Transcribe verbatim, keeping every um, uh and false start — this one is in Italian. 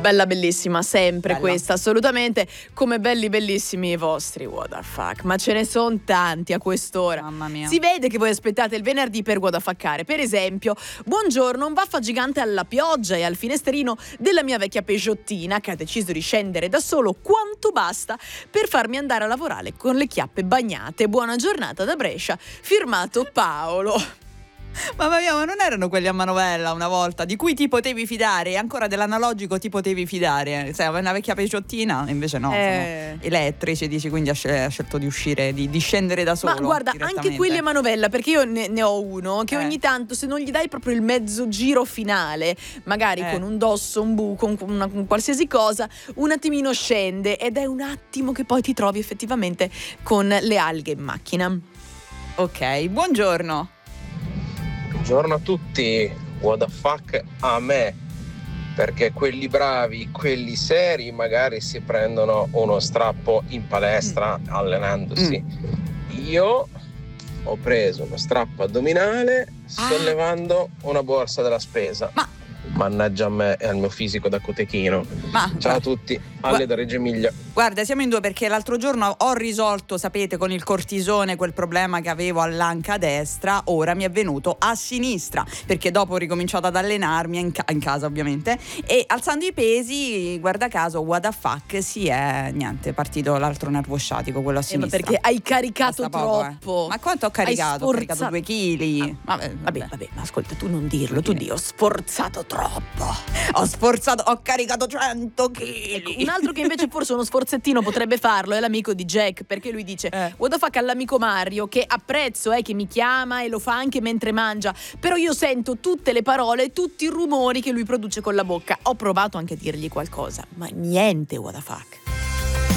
Bella bellissima, sempre Bella. questa, assolutamente, come belli bellissimi i vostri what the fuck, ma ce ne sono tanti a quest'ora. Mamma mia. Si vede che voi aspettate il venerdì per what the fuckare. Per esempio, buongiorno, un vaffa gigante alla pioggia e al finestrino della mia vecchia Peugeottina che ha deciso di scendere da solo quanto basta per farmi andare a lavorare con le chiappe bagnate. Buona giornata da Brescia, firmato Paolo. Mamma mia, ma non erano quelli a manovella una volta di cui ti potevi fidare e ancora dell'analogico ti potevi fidare? Sai, aveva una vecchia Peugeottina, invece no, Eh. sono elettrici, dici, quindi ha scel- ha scelto di uscire, di, di scendere da solo. Ma guarda, anche direttamente. quelli a manovella, perché io ne, ne ho uno che Eh. ogni tanto, se non gli dai proprio il mezzo giro finale, magari Eh. con un dosso, un buco, un, una, un qualsiasi cosa, un attimino scende ed è un attimo che poi ti trovi effettivamente con le alghe in macchina. Ok, buongiorno. Buongiorno a tutti, what the fuck a me, perché quelli bravi, quelli seri magari si prendono uno strappo in palestra mm. allenandosi. Mm. Io ho preso uno strappo addominale ah. sollevando una borsa della spesa. Ma mannaggia a me e al mio fisico da cotechino. Ma, ciao a tutti, Ale Gua- da Reggio Emilia. Guarda, siamo in due perché l'altro giorno ho risolto, sapete, con il cortisone quel problema che avevo all'anca destra, ora mi è venuto a sinistra, perché dopo ho ricominciato ad allenarmi in, ca- in casa ovviamente, e alzando i pesi, guarda caso, what the fuck, si è niente, partito l'altro nervo sciatico, quello a Eh, ma sinistra. perché hai caricato Basta poco, eh. troppo. Ma quanto ho caricato? Ho caricato due chili. Ah, vabbè, vabbè, vabbè. vabbè, ma ascolta, tu non dirlo, tu di ho sforzato troppo. Ho sforzato, ho caricato cento chili. Ecco, un altro che invece forse uno sforzettino potrebbe farlo è l'amico di Jack, perché lui dice eh. what the fuck all'amico Mario, che apprezzo, eh, che mi chiama e lo fa anche mentre mangia, però io sento tutte le parole, tutti i rumori che lui produce con la bocca. Ho provato anche a dirgli qualcosa, ma niente what the fuck.